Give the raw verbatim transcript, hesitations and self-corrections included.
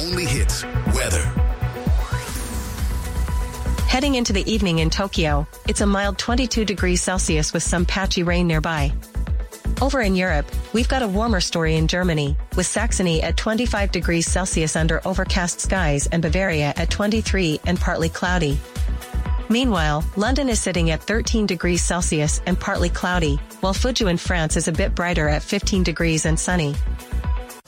only hits, weather. Heading into the evening in Tokyo, it's a mild twenty-two degrees Celsius with some patchy rain nearby. Over in Europe, we've got a warmer story in Germany, with Saxony at twenty-five degrees Celsius under overcast skies and Bavaria at twenty-three and partly cloudy. Meanwhile, London is sitting at thirteen degrees Celsius and partly cloudy, while Fuzhou in France is a bit brighter at fifteen degrees and sunny.